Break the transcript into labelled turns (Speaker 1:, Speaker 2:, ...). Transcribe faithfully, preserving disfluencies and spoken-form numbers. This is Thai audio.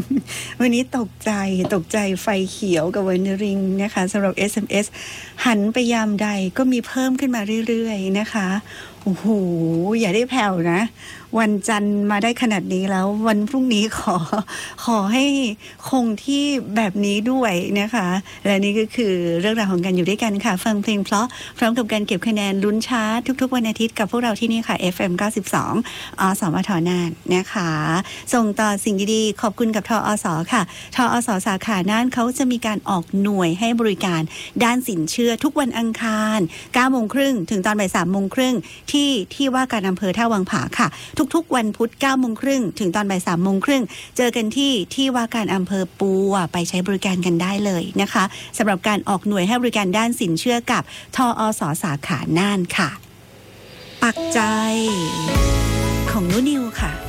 Speaker 1: วันนี้ตกใจตกใจไฟเขียวกับวันริงนะคะสำหรับ เอส เอ็ม เอส หันไปยามใดก็มีเพิ่มขึ้นมาเรื่อยๆนะคะโอ้โหอย่าได้แผ่วนะวันจันทร์มาได้ขนาดนี้แล้ววันพรุ่งนี้ขอขอให้คงที่แบบนี้ด้วยนะคะและนี่ก็คือเรื่องราวของการอยู่ด้วยกันค่ะฟังเพลงเพราะพร้อมกับการเก็บคะแนนลุ้นชาร์ตทุกๆวันอาทิตย์กับพวกเราที่นี่ค่ะ เอฟ เอ็ม เก้าสิบสอง อสมทน่านนะคะส่งต่อสิ่งดีๆขอบคุณกับทอสค่ะทอสสาขาน่านเขาจะมีการออกหน่วยให้บริการด้านสินเชื่อทุกวันอังคารเก้าโมงครึ่งถึงตอนบ่ายสามโมงครึ่งที่ที่ว่าการอำเภอท่าวังผาค่ะทุกๆวันพุธเก้าโมงครึ่งถึงตอนบ่ายสามโมงครึ่งเจอกันที่ที่ว่าการอำเภอปัวไปใช้บริการกันได้เลยนะคะสำหรับการออกหน่วยให้บริการด้านสินเชื่อกับทอสสาขาน่านค่ะปักใจของนุนิวค่ะ